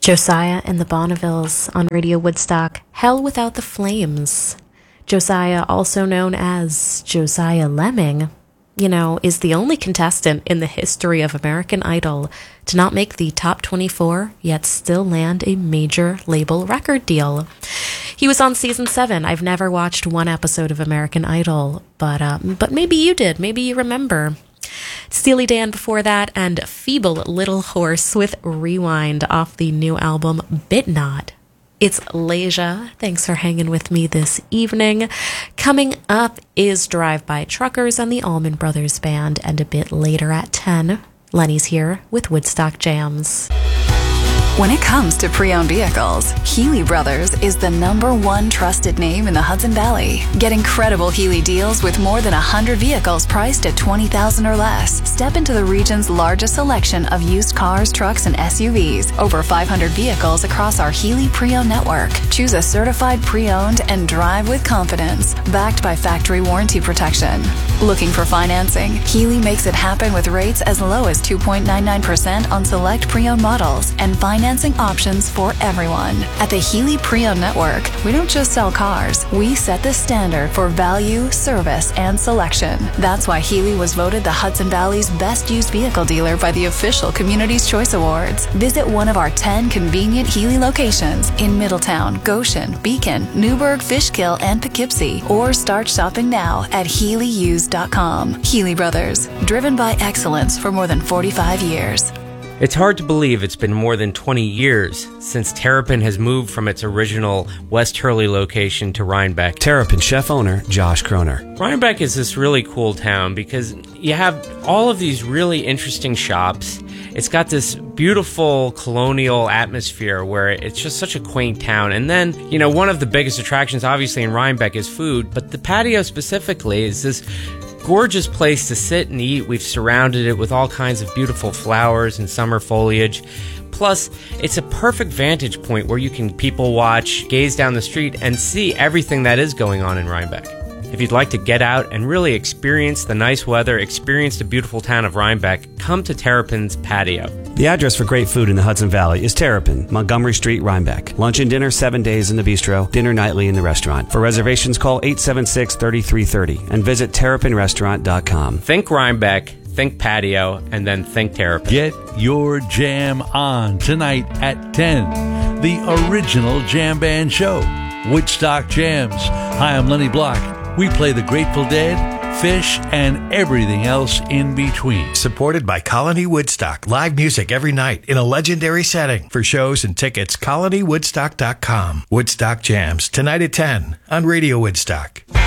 Josiah and the Bonnevilles on Radio Woodstock, Hell Without the Flames. Josiah, also known as Josiah Lemming, is the only contestant in the history of American Idol to not make the top 24, yet still land a major label record deal. He was on season 7. I've never watched one episode of American Idol, but maybe you did. Maybe you remember. Steely Dan before that, and Feeble Little Horse with Rewind off the new album Bit Not. It's Leisha. Thanks for hanging with me this evening. Coming up is Drive By Truckers and the Allman Brothers Band, and a bit later at 10, Lenny's here with Woodstock Jams. When it comes to pre-owned vehicles, Healy Brothers is the #1 trusted name in the Hudson Valley. Get incredible Healy deals with more than 100 vehicles priced at $20,000 or less. Step into the region's largest selection of used cars, trucks, and SUVs. Over 500 vehicles across our Healy pre-owned network. Choose a certified pre-owned and drive with confidence. Backed by factory warranty protection. Looking for financing? Healy makes it happen with rates as low as 2.99% on select pre-owned models and financing options for everyone. At the Healy Pre-Owned Network, we don't just sell cars, we set the standard for value, service, and selection. That's why Healy was voted the Hudson Valley's best used vehicle dealer by the official Community's Choice Awards. Visit one of our 10 convenient Healy locations in Middletown, Goshen, Beacon, Newburgh, Fishkill, and Poughkeepsie, or start shopping now at HealyUsed.com. Healy Brothers, driven by excellence for more than 45 years. It's hard to believe it's been more than 20 years since Terrapin has moved from its original West Hurley location to Rhinebeck. Terrapin chef owner Josh Kroner. Rhinebeck is this really cool town because you have all of these really interesting shops. It's got this beautiful colonial atmosphere where it's just such a quaint town. And then, one of the biggest attractions obviously in Rhinebeck is food, but the patio specifically is this gorgeous place to sit and eat. We've surrounded it with all kinds of beautiful flowers and summer foliage. Plus, it's a perfect vantage point where you can people watch, gaze down the street, and see everything that is going on in Rhinebeck. If you'd like to get out and really experience the nice weather, experience the beautiful town of Rhinebeck, come to Terrapin's patio. The address for great food in the Hudson Valley is Terrapin, Montgomery Street, Rhinebeck. Lunch and dinner 7 days in the bistro, dinner nightly in the restaurant. For reservations, call 876-3330 and visit terrapinrestaurant.com. Think Rhinebeck, think patio, and then think Terrapin. Get your jam on tonight at 10. The original Jam Band Show, Woodstock Jams. Hi, I'm Lenny Block. We play the Grateful Dead, Fish, and everything else in between. Supported by Colony Woodstock. Live music every night in a legendary setting. For shows and tickets, colonywoodstock.com. Woodstock Jams, tonight at 10 on Radio Woodstock.